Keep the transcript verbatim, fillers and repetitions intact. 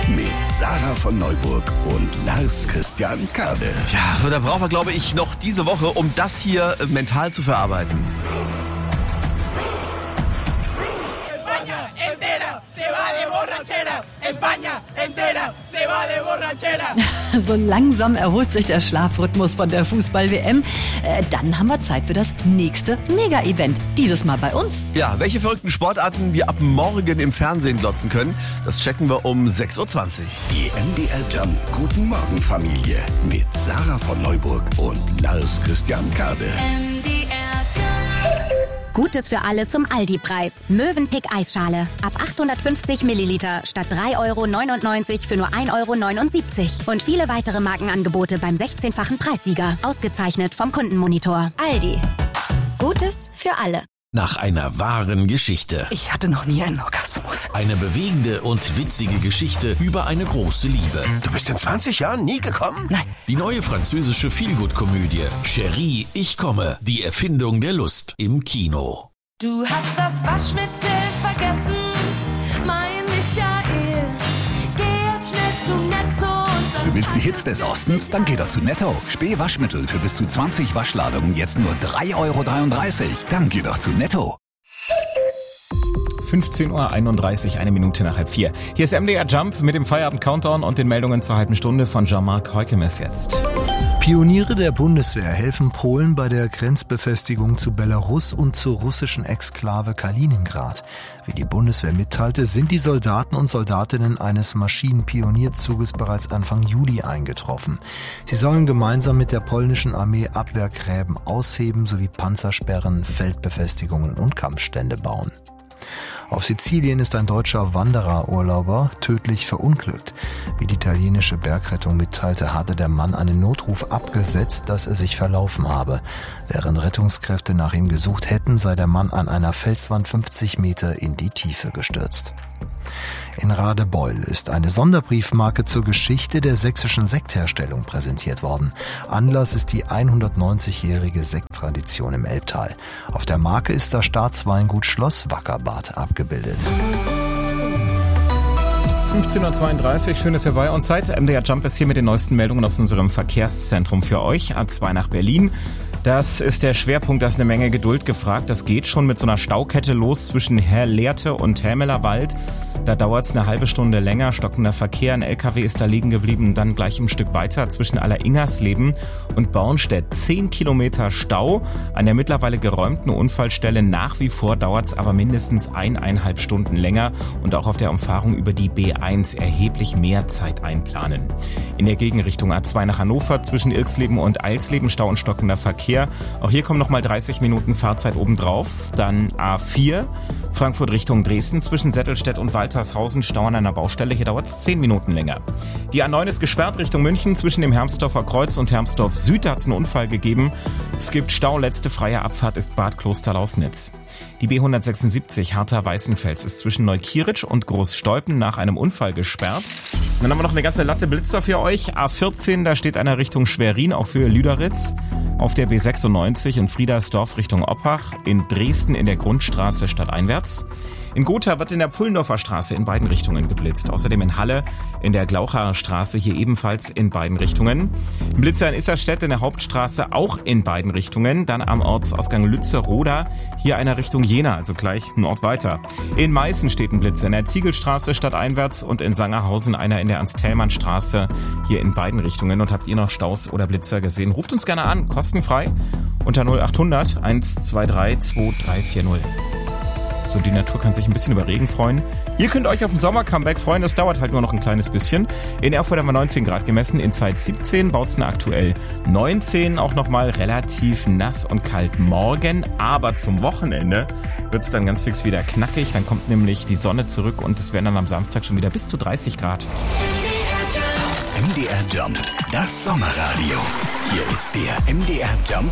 mit Sarah von Neuburg und Lars Christian Kade. Ja, da brauchen wir, glaube ich, noch diese Woche, um das hier mental zu verarbeiten. España entera se va de borrachera. España entera se va de borrachera. So langsam erholt sich der Schlafrhythmus von der Fußball-W M. Äh, dann haben wir Zeit für das nächste Mega-Event. Dieses Mal bei uns. Ja, welche verrückten Sportarten wir ab morgen im Fernsehen glotzen können, das checken wir um sechs Uhr zwanzig. Die M D R Jump Guten Morgen Familie mit Sarah von Neuburg und Lars Christian Kade. M D R Jump. Gutes für alle zum Aldi-Preis. Mövenpick Eisschale. Ab achthundertfünfzig Milliliter statt drei Euro neunundneunzig für nur ein Euro neunundsiebzig. Und viele weitere Markenangebote beim sechzehnfachen Preissieger. Ausgezeichnet vom Kundenmonitor. Aldi. Gutes für alle. Nach einer wahren Geschichte. Ich hatte noch nie einen Orgasmus. Eine bewegende und witzige Geschichte über eine große Liebe. Du bist in zwanzig Jahren nie gekommen? Nein. Die neue französische Feelgood-Komödie Chérie, ich komme. Die Erfindung der Lust im Kino. Du hast das Waschmittel vergessen, mein Michael. Geh jetzt schnell zu Netto und dann... Du willst die Hits des Ostens? Dann geh doch zu Netto. Späh-Waschmittel für bis zu zwanzig Waschladungen jetzt nur drei Euro dreiunddreißig. Dann geh doch zu Netto. fünfzehn Uhr einunddreißig, eine Minute nach halb vier. Hier ist M D R Jump mit dem Feierabend-Countdown und den Meldungen zur halben Stunde von Jean-Marc Heukemes jetzt. Pioniere der Bundeswehr helfen Polen bei der Grenzbefestigung zu Belarus und zur russischen Exklave Kaliningrad. Wie die Bundeswehr mitteilte, sind die Soldaten und Soldatinnen eines Maschinenpionierzuges bereits Anfang Juli eingetroffen. Sie sollen gemeinsam mit der polnischen Armee Abwehrgräben ausheben sowie Panzersperren, Feldbefestigungen und Kampfstände bauen. Auf Sizilien ist ein deutscher Wandererurlauber tödlich verunglückt. Wie die italienische Bergrettung mitteilte, hatte der Mann einen Notruf abgesetzt, dass er sich verlaufen habe. Während Rettungskräfte nach ihm gesucht hätten, sei der Mann an einer Felswand fünfzig Meter in die Tiefe gestürzt. In Radebeul ist eine Sonderbriefmarke zur Geschichte der sächsischen Sektherstellung präsentiert worden. Anlass ist die hundertneunzigjährige Sekttradition im Elbtal. Auf der Marke ist das Staatsweingut Schloss Wackerbad abgebildet. fünfzehn Uhr zweiunddreißig, schön, dass ihr bei uns seid. M D R Jump ist hier mit den neuesten Meldungen aus unserem Verkehrszentrum für euch. A zwei nach Berlin. Das ist der Schwerpunkt, da ist eine Menge Geduld gefragt. Das geht schon mit so einer Staukette los zwischen Herlehrte und Hämelerwald. Da dauert es eine halbe Stunde länger, stockender Verkehr, ein L K W ist da liegen geblieben, dann gleich ein Stück weiter zwischen Alleringersleben und Bornstedt. Zehn Kilometer Stau an der mittlerweile geräumten Unfallstelle. Nach wie vor dauert es aber mindestens eineinhalb Stunden länger und auch auf der Umfahrung über die B eins erheblich mehr Zeit einplanen. In der Gegenrichtung A zwei nach Hannover zwischen Irksleben und Eilsleben Stau und stockender Verkehr. Auch hier kommen nochmal dreißig Minuten Fahrzeit obendrauf. Dann A vier, Frankfurt Richtung Dresden zwischen Settelstedt und Waltershausen, Stau an einer Baustelle. Hier dauert es zehn Minuten länger. Die A neun ist gesperrt Richtung München zwischen dem Hermsdorfer Kreuz und Hermsdorf Süd. Da hat es einen Unfall gegeben. Es gibt Stau, letzte freie Abfahrt ist Bad Kloster-Lausnitz. Die B hundertsechsundsiebzig Hartha-Weißenfels ist zwischen Neukirch und Großstolpen nach einem Unfall gesperrt. Dann haben wir noch eine ganze Latte Blitzer für euch. A vierzehn, da steht einer Richtung Schwerin, auf Höhe Lüderitz. Auf der B sechsundneunzig in Friedersdorf Richtung Oppach. In Dresden in der Grundstraße stadteinwärts. In Gotha wird in der Pfullendorfer Straße in beiden Richtungen geblitzt. Außerdem in Halle in der Glauchaer Straße hier ebenfalls in beiden Richtungen. Ein Blitzer in Isserstedt in der Hauptstraße auch in beiden Richtungen. Dann am Ortsausgang Lütze-Roda hier einer Richtung Jena, also gleich ein Ort weiter. In Meißen steht ein Blitzer in der Ziegelstraße stadteinwärts und in Sangerhausen einer in der Ernst-Thälmann-Straße hier in beiden Richtungen. Und habt ihr noch Staus oder Blitzer gesehen? Ruft uns gerne an, kostenfrei unter null achthundert eins zwei drei zwei drei vier null. So, die Natur kann sich ein bisschen über Regen freuen. Ihr könnt euch auf ein Sommer-Comeback freuen, das dauert halt nur noch ein kleines bisschen. In Erfurt haben wir neunzehn Grad gemessen, in Zeit siebzehn, Bautzen aktuell neunzehn, auch nochmal relativ nass und kalt morgen. Aber zum Wochenende wird es dann ganz fix wieder knackig, dann kommt nämlich die Sonne zurück und es werden dann am Samstag schon wieder bis zu dreißig Grad. M D R Jump, das Sommerradio. Hier ist der M D R Jump